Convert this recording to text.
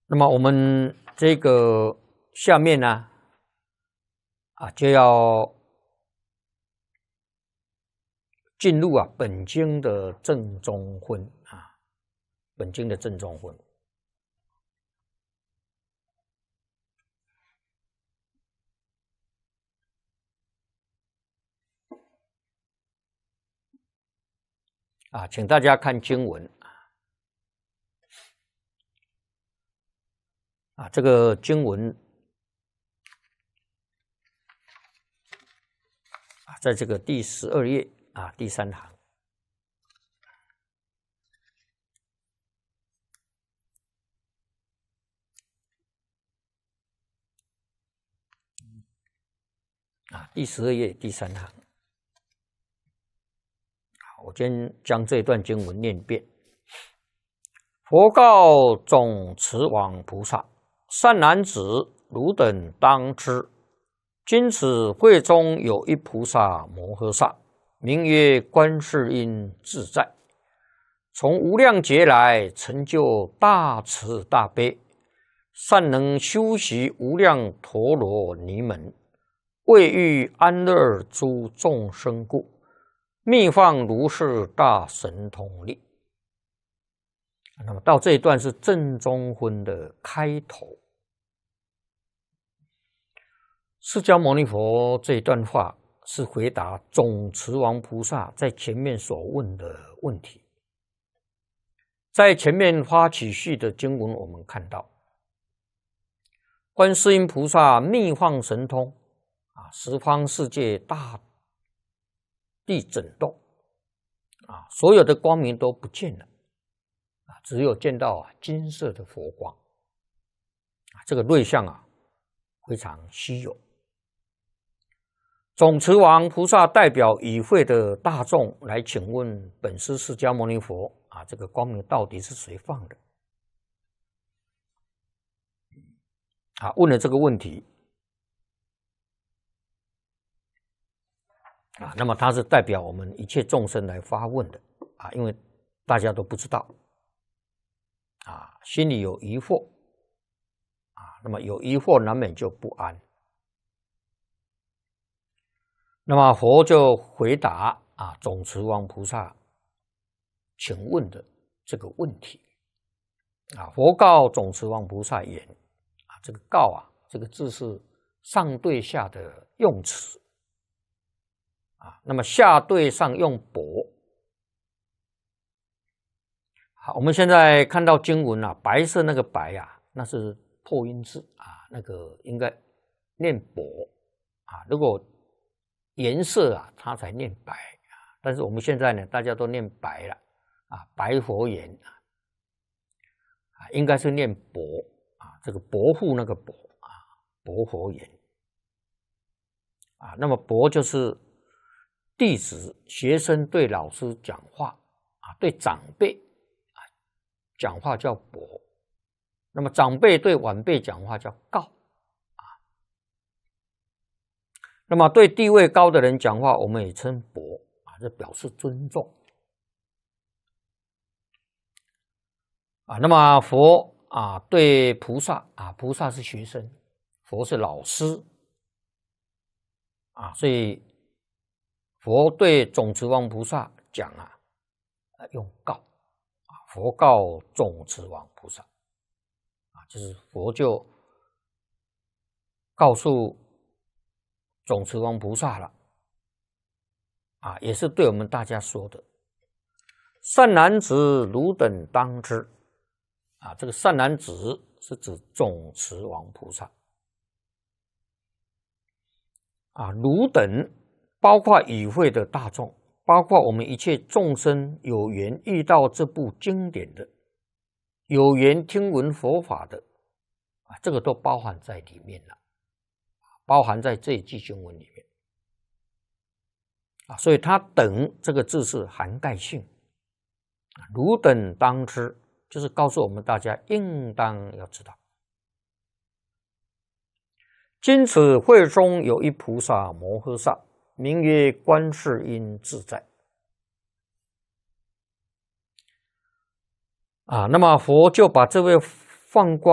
那么我们这个下面呢，就要进入本经的正中分本经的正中分。请大家看经文这个经文在这个第12页第3行。第12页第3行。我先将这段经文念一遍。佛告总持王菩萨：善男子，汝等当知，今此会中有一菩萨摩诃萨，名曰观世音自在，从无量劫来成就大慈大悲，善能修习无量陀罗尼门，为欲安乐诸众生故，密放如是大神通力。那么到这一段是正中分的开头。释迦牟尼佛这一段话是回答总持王菩萨在前面所问的问题。在前面发起序的经文，我们看到观世音菩萨密放神通十方世界大地震动所有的光明都不见了只有见到金色的佛光这个瑞相非常稀有。总持王菩萨代表与会的大众来请问本师释迦牟尼佛这个光明到底是谁放的问了这个问题那么他是代表我们一切众生来发问的因为大家都不知道心里有疑惑那么有疑惑难免就不安。那么佛就回答总持王菩萨请问的这个问题佛告总持王菩萨言这个告这个字是上对下的用词那么下对上用薄。好，我们现在看到经文白色那个白那是破音字那个应该念薄如果颜色它才念白但是我们现在呢大家都念白了白佛言应该是念薄这个薄护那个薄薄佛言那么薄就是弟子学生对老师讲话对长辈讲话叫薄，那么长辈对晚辈讲话叫告那么对地位高的人讲话我们也称薄这表示尊重那么佛对菩萨菩萨是学生，佛是老师所以佛对总持王菩萨讲用告佛告总持王菩萨就是佛就告诉总持王菩萨了也是对我们大家说的。善男子，汝等当知这个善男子是指总持王菩萨汝等包括与会的大众，包括我们一切众生有缘遇到这部经典的，有缘听闻佛法的这个都包含在里面了，包含在这一句经文里面所以它等这个字是涵盖性汝等当知就是告诉我们大家应当要知道，今此会中有一菩萨摩诃萨，名曰观世音自在那么佛就把这位放光